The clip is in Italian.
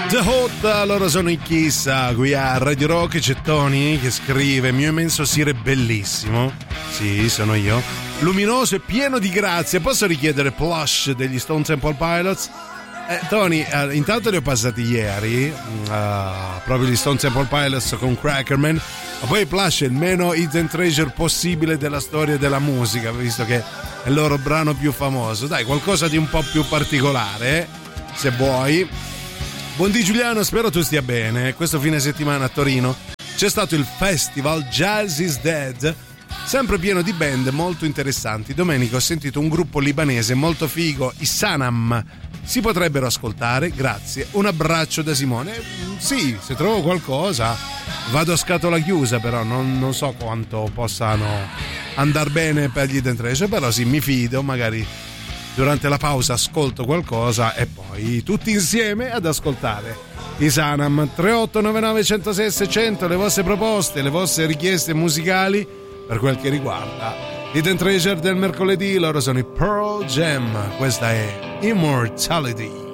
The Hot, loro sono i Kiss, qui a Radio Rock. C'è Tony che scrive: mio immenso Sire bellissimo. Sì, sono io. Luminoso e pieno di grazia. Posso richiedere Plush degli Stone Temple Pilots? Tony, intanto li ho passati ieri, proprio gli Stone Temple Pilots con Crackerman. Ma poi Plush è il meno hidden treasure possibile della storia della musica, visto che è il loro brano più famoso. Dai, qualcosa di un po' più particolare, se vuoi. Buondì Giuliano, spero tu stia bene. Questo fine settimana a Torino c'è stato il festival Jazz is Dead, sempre pieno di band molto interessanti. Domenica ho sentito un gruppo libanese molto figo, i Sanam. Si potrebbero ascoltare, grazie. Un abbraccio da Simone. Sì, se trovo qualcosa vado a scatola chiusa, però non so quanto possano andare bene per gli Hidden Treasure, però sì, mi fido, magari durante la pausa ascolto qualcosa e poi tutti insieme ad ascoltare i Sanam. 3899 106 600, le vostre proposte, le vostre richieste musicali per quel che riguarda Hidden Treasure del mercoledì. Loro sono i Pearl Jam, questa è Immortality.